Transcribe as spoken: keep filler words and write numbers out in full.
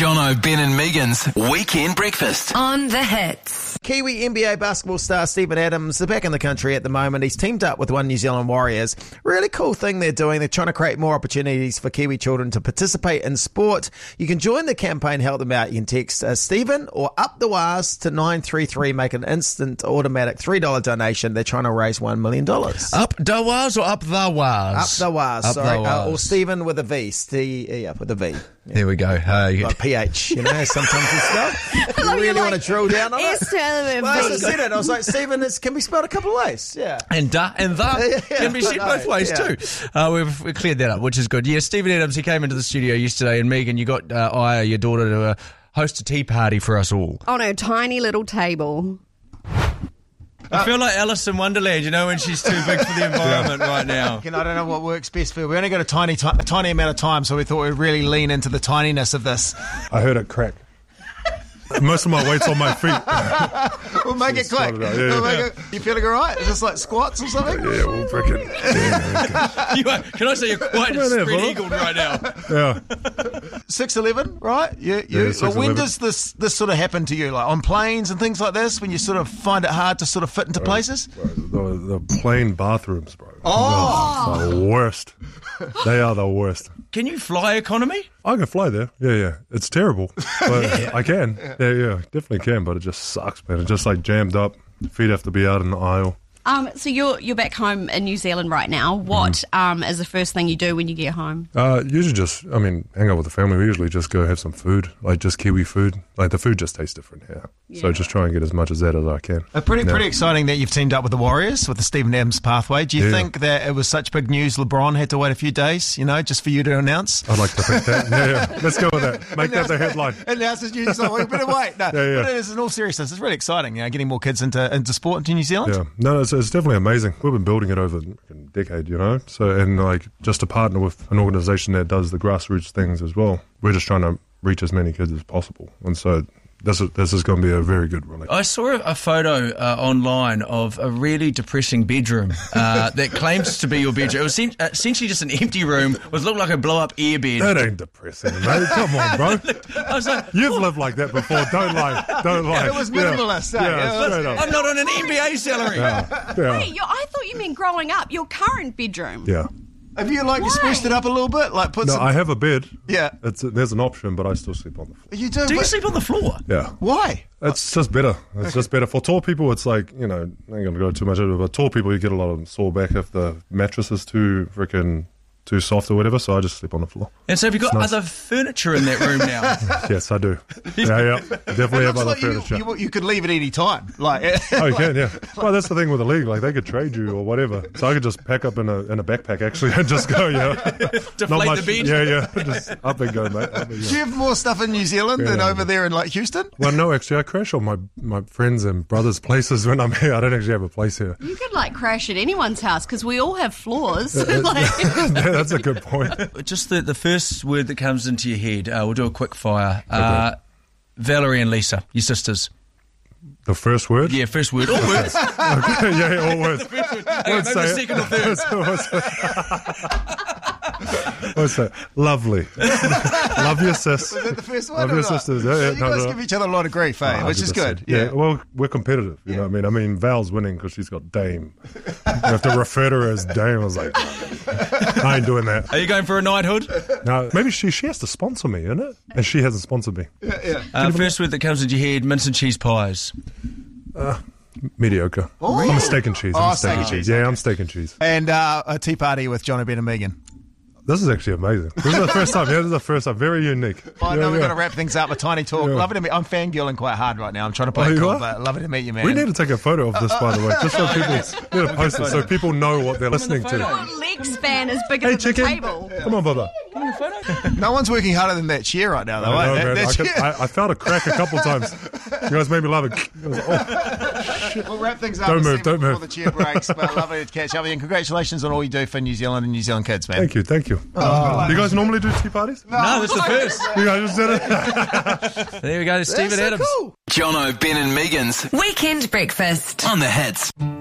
Jono, Ben and Megan's Weekend Breakfast on The Hits. Kiwi N B A basketball star Steven Adams is back in the country at the moment. He's teamed up with One New Zealand Warriors. Really cool thing they're doing. They're trying to create more opportunities for Kiwi children to participate in sport. You can join the campaign, help them out. You can text uh, Steven or Up the Wars to nine three three. Make an instant automatic three dollars donation. They're trying to raise one million dollars. Up the Wars or Up the Wars? Up the Wars, Up sorry. the Uh, or Wars. Steven with a V. Steve, yeah, with a V. Yeah. There we go. Uh, you- Like P H, you know, sometimes it's spelled. You really want to drill down on it? S Well, as I said it, I was like, Steven, this can be spelled a couple of ways. Yeah. And da and the Yeah, can be said I both know, ways yeah. too. Uh, we've, we've cleared that up, which is good. Yeah, Steven Adams, he came into the studio yesterday, and Megan, you got uh, Aya, your daughter, to uh, host a tea party for us all. On a tiny little table. I feel like Alice in Wonderland, you know, when she's too big for the environment right now. Again, I don't know what works best for you. We only got a tiny, ti- a tiny amount of time, so we thought we'd really lean into the tininess of this. I heard it crack. Most of my weight's on my feet. We'll make it quick. started out, yeah, We'll yeah. make it, you feeling all right? Is this like squats or something? Yeah, we'll freaking. Yeah, You are, can I say you're quite Come on there, spread-eagled right now? yeah. six eleven, right? You, you, Yeah, well, when six eleven. does this this sort of happen to you? Like on planes and things like this, when you sort of find it hard to sort of fit into places? Bro, the, the plain bathrooms, bro. Oh! The worst. They are the worst. Can you fly economy? I can fly there. Yeah, yeah. It's terrible, but I can. Yeah, yeah, definitely can. But it just sucks, man. It's just like jammed up. Feet have to be out in the aisle. Um, so you're you're back home in New Zealand right now. What um, is the first thing you do when you get home? Uh, usually just, I mean, hang out with the family. We usually just go have some food, like just Kiwi food. Like the food just tastes different here. So Yeah. just try and get as much as that as I can. Uh, pretty Yeah. pretty exciting that you've teamed up with the Warriors with the Steven Adams pathway. Do you Yeah. think that it was such big news LeBron had to wait a few days, you know, just for you to announce? I'd like to think that. Yeah, yeah. Let's go with that. Make that the headline. Announce his news. Like, we better wait. No, Yeah, yeah. but it is in all seriousness. It's really exciting, you know, getting more kids into into sport into New Zealand. Yeah, no, it's, it's definitely amazing. We've been building it over a decade, you know. So, and like just to partner with an organisation that does the grassroots things as well, we're just trying to reach as many kids as possible. And so, this is this is going to be a very good relationship. I saw a, a photo uh, online of a really depressing bedroom uh, that claims to be your bedroom. It was sen- uh, essentially just an empty room with looked like a blow-up airbed. That ain't depressing, mate. Come on, bro. I was like, You've lived like that before. Don't lie. Don't lie. It was Yeah. minimalist, eh? Yeah, Yeah, it straight was- up. I'm not on an N B A salary. Yeah. Yeah. Hey, you I thought you meant growing up. Your current bedroom. Yeah. Have you like Why? spruced it up a little bit? Like put No, some. I have a bed. Yeah. It's there's an option, but I still sleep on the floor. You do. Do you but- sleep on the floor? Yeah. Why? It's just better. It's just better. For tall people, it's like, you know, I ain't going to go too much into it, but tall people, you get a lot of sore back if the mattress is too freaking too soft or whatever, so I just sleep on the floor. And so have you got It's nice. other furniture in that room now? Yes, I do. Yeah, yeah. Definitely have Looks other like you, furniture. you, you could leave at any time. Like, Oh, you can, yeah. Well, that's the thing with the league. Like, they could trade you or whatever. So I could just pack up in a in a backpack, actually, and just go, yeah. Deflate the bed? Yeah, yeah. Just up and go, mate. Up and do go. you have more stuff in New Zealand than Yeah. over there in like Houston? Well, no, actually, I crash on my, my friends' and brothers' places when I'm here. I don't actually have a place here. You could like crash at anyone's house because we all have floors. like, Yeah, that's a good point. Just the, the first word that comes into your head. Uh, we'll do a quick fire. Uh, Valerie and Lisa, your sisters. The first word? Yeah, first word. All words. Okay, yeah, yeah, all words. Hang on, What's maybe the that? second or third. What's, what's, what's that? Lovely. Love your sis. Is that the first one? Love or your not? sisters. Yeah, So yeah, you no, guys no. give each other a lot of grief, eh? Which is one hundred good. percent. Yeah. Well, we're competitive. You know what I mean? I mean, Val's winning because she's got Dame. You have to refer to her as Dame. I was like, I ain't doing that. Are you going for a knighthood? No, maybe she she has to sponsor me, isn't it? And she hasn't sponsored me. Uh, first word that comes into your head, mince and cheese pies. Mediocre. I'm a steak and cheese. I'm Oh, a steak and cheese. Yeah, I'm steak and cheese. And uh, a tea party with Jono, Ben and Megan. This is actually amazing. This is the first time. Yeah, this is the first time. Very unique. I Yeah, know we've yeah. got to wrap things up with Tiny Talk. Yeah. Lovely to meet I'm fangirling quite hard right now. I'm trying to play Oh, it you cool, are? but lovely to meet you, man. We need to take a photo of this, by the way, just so people need to post it so people know what they're listening to. your leg span is bigger Hey, than the chicken. table. Come on, Bubba. No one's working harder than that chair right now, though. I, know, eh? That- man. that I, could, chair- I, I felt a crack a couple times. You guys made me laugh. It was, oh, We'll wrap things up Don't this move, evening don't before move. the chair breaks, but lovely to catch up with you. And congratulations on all you do for New Zealand and New Zealand kids, man. thank you, thank you. Oh. You guys normally do tea parties? No, that's the first. You guys just did it? There we go, Stephen so Adams. cool. Jono, Ben and Megan's Weekend Breakfast. on the Hits.